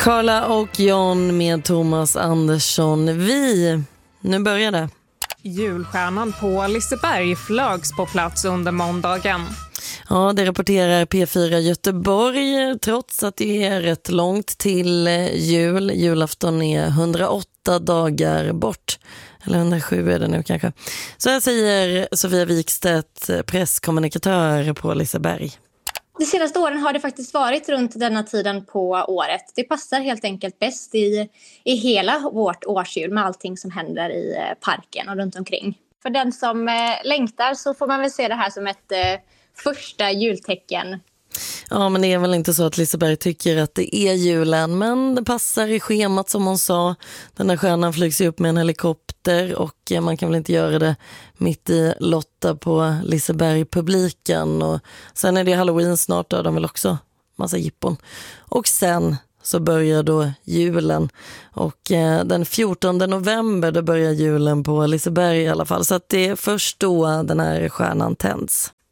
Carla och John med Thomas Andersson. Nu börjar det. Julstjärnan på Liseberg flögs på plats under måndagen. Ja, det rapporterar P4 Göteborg, trots att det är rätt långt till jul. Julafton är 108 dagar bort. Eller 107 är det nu kanske. Så här säger Sofia Wikstedt, presskommunikatör på Liseberg. De senaste åren har det faktiskt varit runt denna tiden på året. Det passar helt enkelt bäst i hela vårt årsjul med allting som händer i parken och runt omkring. För den som längtar så får man väl se det här som ett första jultecken. Ja, men det är väl inte så att Liseberg tycker att det är julen, men det passar i schemat som hon sa. Den här stjärnan flygs upp med en helikopter och man kan väl inte göra det mitt i Lotta på Liseberg-publiken. Och sen är det Halloween snart, då de väl också massa jippon. Och sen så börjar då julen och den 14 november då börjar julen på Liseberg i alla fall. Så att det är först då den här stjärnan tänds.